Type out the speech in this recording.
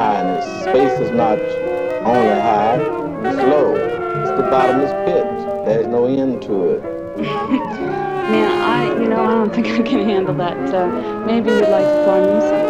highness. Space is not only high, it's low. It's the bottomless pit. There's no end to it. Man, I don't think I can handle that. Maybe you'd like to pour me some.